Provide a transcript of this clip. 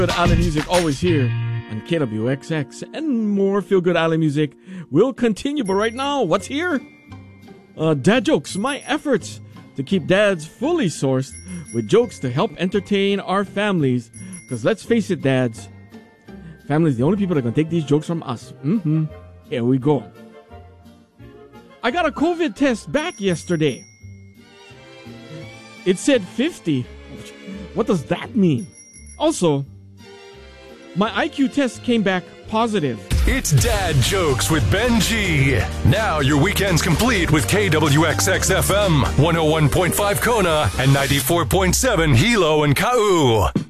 Good Island music always here on KWXX, and more Feel Good Island music will continue. But right now, what's here? Dad jokes. My efforts to keep dads fully sourced with jokes to help entertain our families. Because let's face it, dads, families the only people that can take these jokes from us. Here we go. I got a COVID test back yesterday. It said 50. What does that mean? Also, my IQ test came back positive. It's Dad Jokes with Ben G. Now your weekend's complete with KWXX FM, 101.5 Kona and 94.7 Hilo and Kau.